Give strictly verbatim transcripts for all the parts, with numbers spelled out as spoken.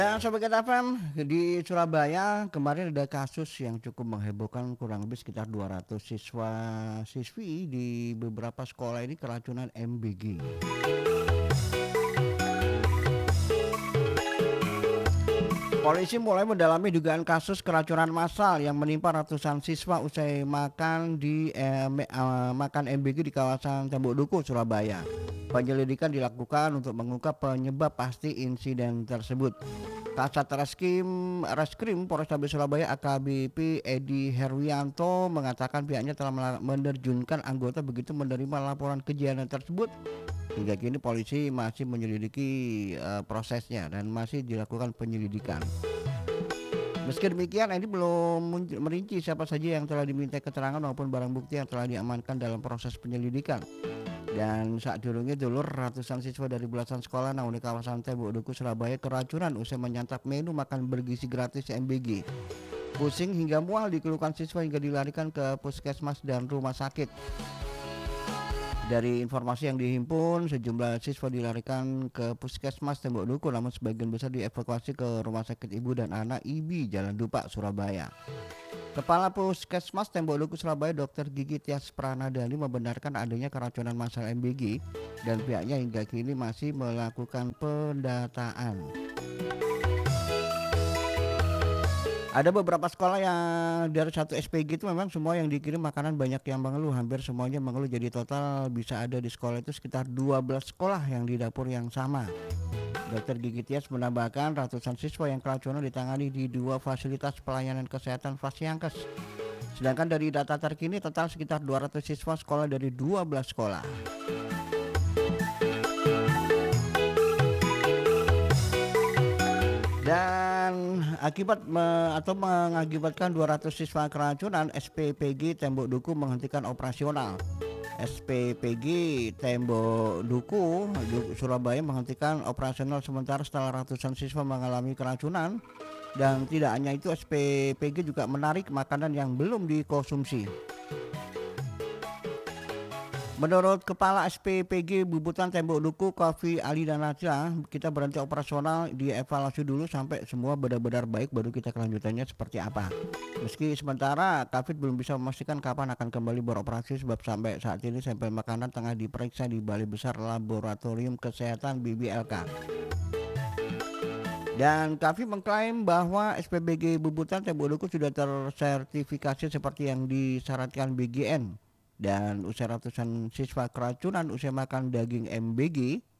Ya, Sobat F M, di Surabaya kemarin ada kasus yang cukup menghebohkan, kurang lebih sekitar dua ratus siswa siswi di beberapa sekolah ini keracunan M B G. Polisi mulai mendalami dugaan kasus keracunan massal yang menimpa ratusan siswa usai makan di eh, me- eh, makan M B G di kawasan Tembok Duku, Surabaya. Penyelidikan dilakukan untuk mengungkap penyebab pasti insiden tersebut. Kasat Reskrim Reskrim Polrestabes Surabaya A K B P Edi Herwianto mengatakan pihaknya telah mela- menerjunkan anggota begitu menerima laporan kejadian tersebut. Hingga kini polisi masih menyelidiki eh, prosesnya dan masih dilakukan penyelidikan. Meski demikian, ini belum mun- merinci siapa saja yang telah diminta keterangan maupun barang bukti yang telah diamankan dalam proses penyelidikan. Dan saat diurungi dulur, ratusan siswa dari belasan sekolah namun di kawasan Tembok Duku Surabaya keracunan usai menyantap menu makan bergizi gratis M B G. Pusing hingga mual dikeluhkan siswa hingga dilarikan ke puskesmas dan rumah sakit. Dari informasi yang dihimpun, sejumlah siswa dilarikan ke puskesmas Tembok Duku, namun sebagian besar dievakuasi ke Rumah Sakit Ibu dan Anak I B I Jalan Dupak, Surabaya. Kepala Puskesmas Tembok Duku Surabaya Dokter Gigi Tias Pranadali membenarkan adanya keracunan massal M B G dan pihaknya hingga kini masih melakukan pendataan. Ada beberapa sekolah yang dari satu S P G itu memang semua yang dikirim makanan banyak yang mengeluh, hampir semuanya mengeluh, jadi total bisa ada di sekolah itu sekitar dua belas sekolah yang di dapur yang sama. Dokter Gigi Tias menambahkan ratusan siswa yang keracunan ditangani di dua fasilitas pelayanan kesehatan Fasiankes. Sedangkan dari data terkini total sekitar dua ratus siswa sekolah dari dua belas sekolah. Dan akibat me, atau mengakibatkan dua ratus siswa keracunan, S P P G Tembok Duku menghentikan operasional. S P P G Tembok Duku Du- Surabaya menghentikan operasional sementara setelah ratusan siswa mengalami keracunan. Dan tidak hanya itu, S P P G juga menarik makanan yang belum dikonsumsi. Menurut Kepala S P P G Bubutan Tembok Duku Kofi Ali dan Najla, kita berhenti operasional, dievaluasi dulu sampai semua benar-benar baik baru kita kelanjutannya seperti apa. Meski sementara Kafid belum bisa memastikan kapan akan kembali beroperasi sebab sampai saat ini sampel makanan tengah diperiksa di Balai Besar Laboratorium Kesehatan B B L K. Dan Kafi mengklaim bahwa S P B G Bubutan Tembok Duku sudah tersertifikasi seperti yang disyaratkan B G N. Dan usai ratusan siswa keracunan usai makan daging M B G,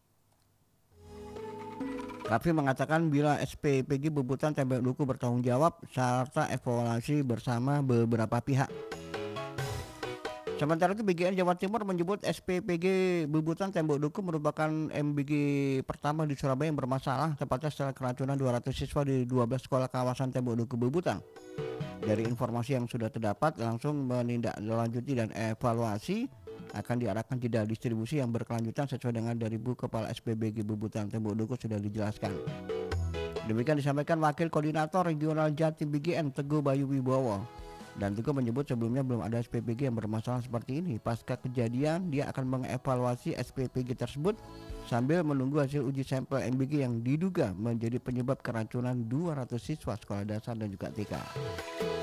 Kafi mengatakan bila S P P G Bubutan Tembok Duku bertanggung jawab serta evaluasi bersama beberapa pihak. Sementara itu B G N Jawa Timur menyebut S P P G Bubutan Tembok Duku merupakan M B G pertama di Surabaya yang bermasalah, tepatnya setelah keracunan dua ratus siswa di dua belas sekolah kawasan Tembok Duku Bubutan. Dari informasi yang sudah terdapat, langsung menindaklanjuti dan evaluasi akan diarahkan jeda distribusi yang berkelanjutan sesuai dengan dari Bu Kepala S P B G Bubutan Tembok Duku sudah dijelaskan. Demikian disampaikan Wakil Koordinator Regional Jatim B G N Teguh Bayu Wibowo. Dan Teguh menyebut sebelumnya belum ada S P P G yang bermasalah seperti ini. Pasca kejadian, dia akan mengevaluasi S P P G tersebut sambil menunggu hasil uji sampel M B G yang diduga menjadi penyebab keracunan dua ratus siswa sekolah dasar dan juga T K.